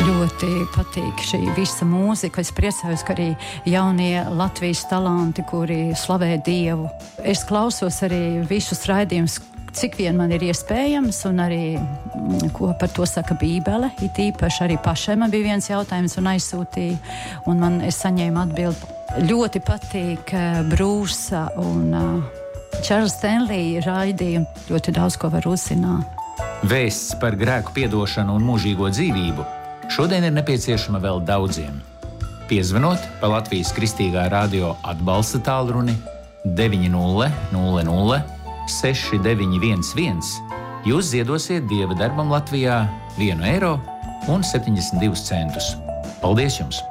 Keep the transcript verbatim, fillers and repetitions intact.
ļoti patīk šī visa mūzika. Es priecājos, ka arī jaunie Latvijas talanti, kuri slavē Dievu. Es klausos arī visus raidījumus, cik vien man ir iespējams, un arī, ko par to saka Bībele. It īpaši arī pašai man bija viens jautājums un aizsūtīja, un man es saņēmu atbildi. Ļoti patīk Brūsa un Čārls Stenlija raidījumi. Ļoti daudz ko var uzzināt. Vēsts par grēku piedošanu un mūžīgo dzīvību šodien ir nepieciešama vēl daudziem. Piezvanot pa Latvijas Kristīgā radio atbalsta tālruni deviņi nulle nulle nulle seši deviņi viens viens, jūs ziedosiet Dieva darbam Latvijā vienu eiro un septiņdesmit divus centus. Paldies jums!